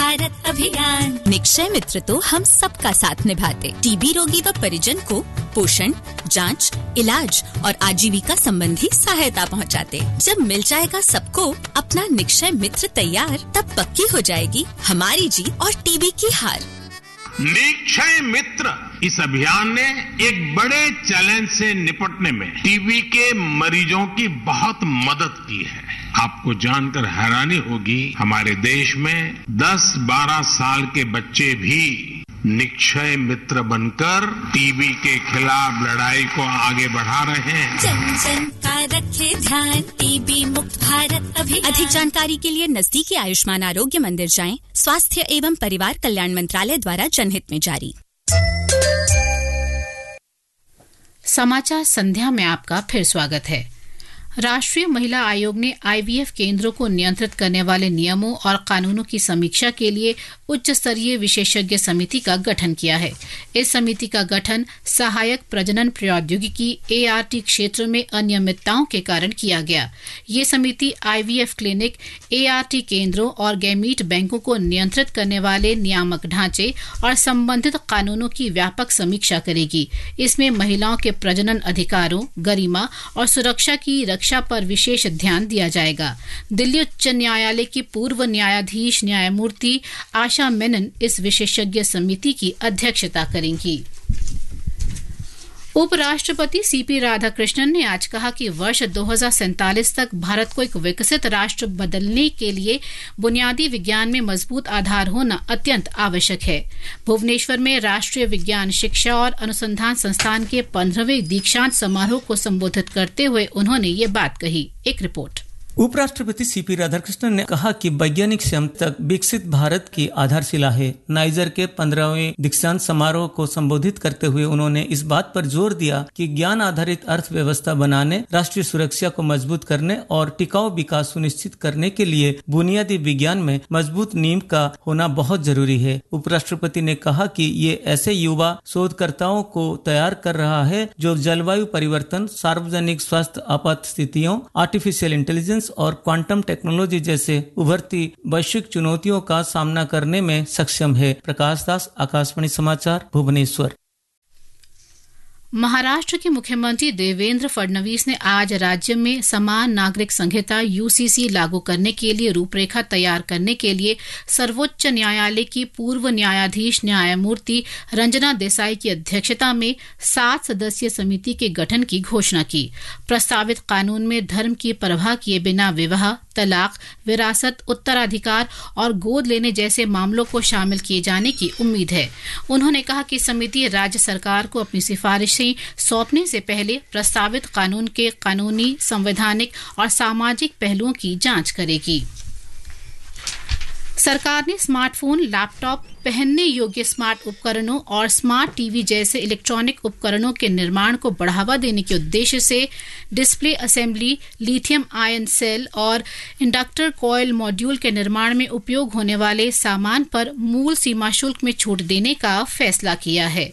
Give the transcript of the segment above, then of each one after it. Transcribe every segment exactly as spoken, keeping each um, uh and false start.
भारत अभियान। निक्षय मित्र तो हम सबका साथ निभाते, टीबी रोगी व परिजन को पोषण, जांच, इलाज और आजीविका संबंधी सहायता पहुंचाते। जब मिल जाएगा सबको अपना निक्षय मित्र तैयार, तब पक्की हो जाएगी हमारी जीत और टीबी की हार। निक्षय मित्र इस अभियान ने एक बड़े चैलेंज से निपटने में टीबी के मरीजों की बहुत मदद की है। आपको जानकर हैरानी होगी, हमारे देश में दस बारह साल के बच्चे भी निक्षय मित्र बनकर टीबी के खिलाफ लड़ाई को आगे बढ़ा रहे हैं। जन जन का रखे ध्यान, टीबी मुक्त भारत अभियान। अधिक जानकारी के लिए नजदीकी आयुष्मान आरोग्य मंदिर जाएं। स्वास्थ्य एवं परिवार कल्याण मंत्रालय द्वारा जनहित में जारी। समाचार संध्या में आपका फिर स्वागत है। राष्ट्रीय महिला आयोग ने आईवीएफ केंद्रों को नियंत्रित करने वाले नियमों और कानूनों की समीक्षा के लिए उच्च स्तरीय विशेषज्ञ समिति का गठन किया है। इस समिति का गठन सहायक प्रजनन प्रौद्योगिकी एआरटी क्षेत्र में अनियमितताओं के कारण किया गया। ये समिति आईवीएफ क्लिनिक, एआरटी केंद्रों और गैमीट बैंकों को नियंत्रित करने वाले नियामक ढांचे और संबंधित कानूनों की व्यापक समीक्षा करेगी। इसमें महिलाओं के प्रजनन अधिकारों, गरिमा और सुरक्षा की रक्षा पर विशेष ध्यान दिया जाएगा। दिल्ली उच्च न्यायालय की पूर्व न्यायाधीश न्यायमूर्ति आशा मेनन इस विशेषज्ञ समिति की अध्यक्षता करेंगी। उपराष्ट्रपति सीपी राधाकृष्णन ने आज कहा कि वर्ष दो हज़ार सैंतालीस तक भारत को एक विकसित राष्ट्र बदलने के लिए बुनियादी विज्ञान में मजबूत आधार होना अत्यंत आवश्यक है। भुवनेश्वर में राष्ट्रीय विज्ञान शिक्षा और अनुसंधान संस्थान के पंद्रहवें दीक्षांत समारोह को संबोधित करते हुए उन्होंने ये बात कही। एक रिपोर्ट। उपराष्ट्रपति सीपी राधाकृष्णन ने कहा कि वैज्ञानिक क्षमता तक विकसित भारत की आधारशिला है। नाइजर के पंद्रहवें दीक्षांत समारोह को संबोधित करते हुए उन्होंने इस बात पर जोर दिया कि ज्ञान आधारित अर्थव्यवस्था बनाने, राष्ट्रीय सुरक्षा को मजबूत करने और टिकाऊ विकास सुनिश्चित करने के लिए बुनियादी विज्ञान में मजबूत नींव का होना बहुत जरूरी है। उपराष्ट्रपति ने कहा कि ये ऐसे युवा शोधकर्ताओं को तैयार कर रहा है जो जलवायु परिवर्तन, सार्वजनिक स्वास्थ्य आपात स्थितियों, आर्टिफिशियल इंटेलिजेंस और क्वांटम टेक्नोलॉजी जैसे उभरती वैश्विक चुनौतियों का सामना करने में सक्षम है। प्रकाश दास, आकाशवाणी समाचार, भुवनेश्वर। महाराष्ट्र के मुख्यमंत्री देवेंद्र फडणवीस ने आज राज्य में समान नागरिक संहिता यूसीसी लागू करने के लिए रूपरेखा तैयार करने के लिए सर्वोच्च न्यायालय की पूर्व न्यायाधीश न्यायमूर्ति रंजना देसाई की अध्यक्षता में सात सदस्यीय समिति के गठन की घोषणा की। प्रस्तावित कानून में धर्म की परवाह किए बिना विवाह, तलाक, विरासत, उत्तराधिकार और गोद लेने जैसे मामलों को शामिल किए जाने की उम्मीद है। उन्होंने कहा कि समिति राज्य सरकार को अपनी सिफारिशें सौंपने से पहले प्रस्तावित कानून के कानूनी, संवैधानिक और सामाजिक पहलुओं की जांच करेगी। सरकार ने स्मार्टफोन, लैपटॉप, पहनने योग्य स्मार्ट उपकरणों और स्मार्ट टीवी जैसे इलेक्ट्रॉनिक उपकरणों के निर्माण को बढ़ावा देने के उद्देश्य से display assembly, lithium ion cell और इंडक्टर कॉइल मॉड्यूल के निर्माण में उपयोग होने वाले सामान पर मूल सीमा शुल्क में छूट देने का फैसला किया है।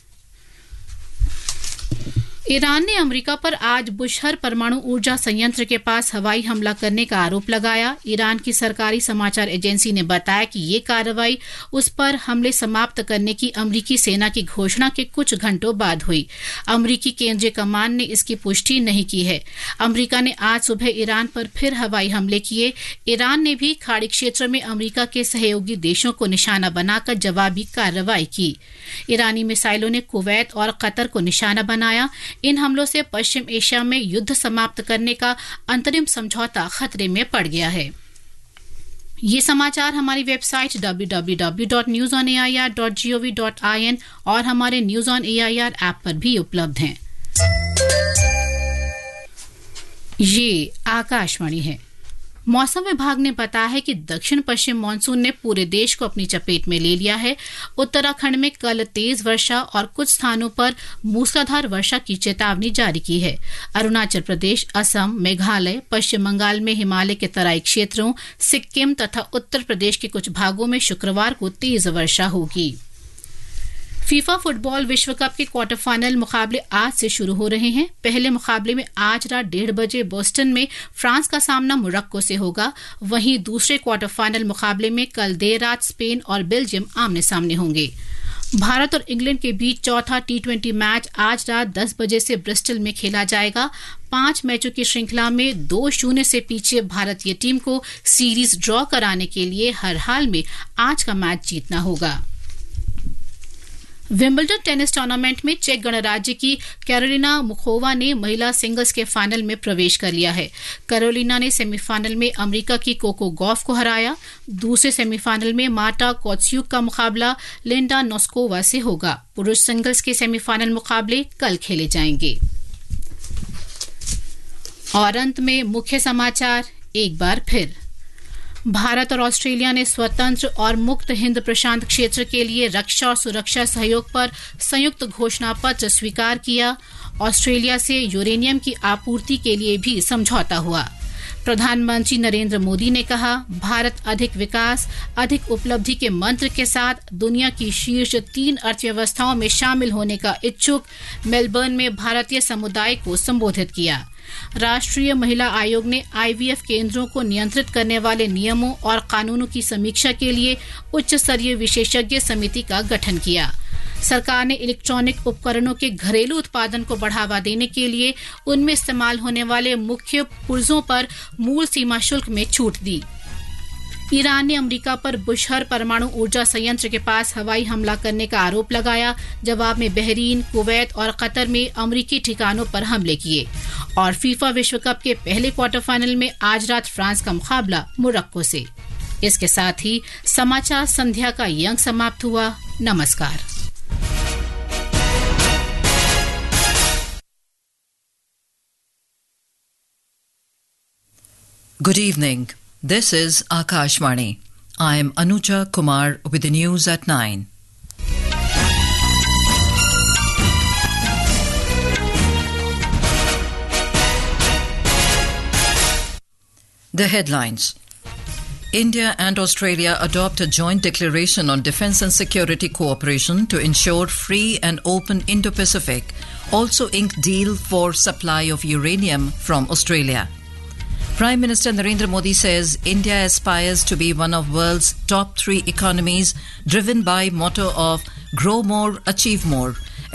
ईरान ने अमेरिका पर आज बुशहर परमाणु ऊर्जा संयंत्र के पास हवाई हमला करने का आरोप लगाया। ईरान की सरकारी समाचार एजेंसी ने बताया कि ये कार्रवाई उस पर हमले समाप्त करने की अमेरिकी सेना की घोषणा के कुछ घंटों बाद हुई। अमेरिकी केंद्रीय कमान ने इसकी पुष्टि नहीं की है। अमेरिका ने आज सुबह ईरान पर फिर हवाई हमले किए। ईरान ने भी खाड़ी क्षेत्र में अमेरिका के सहयोगी देशों को निशाना बनाकर जवाबी कार्रवाई की। ईरानी मिसाइलों ने कुवैत और कतर को निशाना बनाया। इन हमलों से पश्चिम एशिया में युद्ध समाप्त करने का अंतरिम समझौता खतरे में पड़ गया है। ये समाचार हमारी website W W W dot news on A I R dot G O V dot I N और हमारे news on A I R app पर भी उपलब्ध हैं। ये आकाशवाणी है। मौसम विभाग ने बताया है कि दक्षिण पश्चिम मानसून ने पूरे देश को अपनी चपेट में ले लिया है। उत्तराखंड में कल तेज वर्षा और कुछ स्थानों पर मूसलाधार वर्षा की चेतावनी जारी की है। अरुणाचल प्रदेश, असम, मेघालय, पश्चिम बंगाल में हिमालय के तराई क्षेत्रों, सिक्किम तथा उत्तर प्रदेश के कुछ भागों में शुक्रवार को तेज वर्षा होगी। फीफा फुटबॉल विश्व कप के क्वार्टर फाइनल मुकाबले आज से शुरू हो रहे हैं। पहले मुकाबले में आज रात डेढ़ बजे बोस्टन में फ्रांस का सामना मोरक्को से होगा। वहीं दूसरे क्वार्टर फाइनल मुकाबले में कल देर रात स्पेन और बेल्जियम आमने सामने होंगे। भारत और इंग्लैंड के बीच चौथा टी ट्वेंटी मैच आज रात दस बजे से ब्रिस्टल में खेला जाएगा। पांच मैचों की श्रृंखला में दो शून्य से पीछे भारतीय टीम को सीरीज ड्रॉ कराने के लिए हर हाल में आज का मैच जीतना होगा। विंबलडन टेनिस टूर्नामेंट में चेक गणराज्य की कैरोलिना मुखोवा ने महिला सिंगल्स के फाइनल में प्रवेश कर लिया है। कैरोलिना ने सेमीफाइनल में अमेरिका की कोको गॉफ को हराया। दूसरे सेमीफाइनल में मार्टा कोत्स्यूक का मुकाबला लिंडा नोस्कोवा से होगा। पुरुष सिंगल्स के सेमीफाइनल मुकाबले कल खेले जाएंगे। और अंत में मुख्य समाचार एक बार फिर। भारत और ऑस्ट्रेलिया ने स्वतंत्र और मुक्त हिंद प्रशांत क्षेत्र के लिए रक्षा और सुरक्षा सहयोग पर संयुक्त घोषणा पत्र स्वीकार किया। ऑस्ट्रेलिया से यूरेनियम की आपूर्ति के लिए भी समझौता हुआ। प्रधानमंत्री नरेंद्र मोदी ने कहा, भारत अधिक विकास, अधिक उपलब्धि के मंत्र के साथ दुनिया की शीर्ष तीन अर्थव्यवस्थाओं में शामिल होने का इच्छुक। मेलबर्न में भारतीय समुदाय को संबोधित किया। राष्ट्रीय महिला आयोग ने आईवीएफ केंद्रों को नियंत्रित करने वाले नियमों और कानूनों की समीक्षा के लिए उच्च स्तरीय विशेषज्ञ समिति का गठन किया। सरकार ने इलेक्ट्रॉनिक उपकरणों के घरेलू उत्पादन को बढ़ावा देने के लिए उनमें इस्तेमाल होने वाले मुख्य पुर्जों पर मूल सीमा शुल्क में छूट दी। ईरान ने अमेरिका पर बुशहर परमाणु ऊर्जा संयंत्र के पास हवाई हमला करने का आरोप लगाया। जवाब में बहरीन, कुवैत और कतर में अमेरिकी ठिकानों पर हमले किए। और फीफा विश्व कप के पहले क्वार्टर फाइनल में आज रात फ्रांस का मुकाबला मोरक्को से। इसके साथ ही समाचार संध्या का ये अंक समाप्त हुआ। नमस्कार। Good evening. This is Akashvani. I am Anuja Kumar with the news at nine. The headlines. India and Australia adopt a joint declaration on defence and security cooperation to ensure free and open Indo-Pacific. Also inked deal for supply of uranium from Australia. Prime Minister Narendra Modi says India aspires to be one of world's top three economies driven by motto of grow more, achieve more.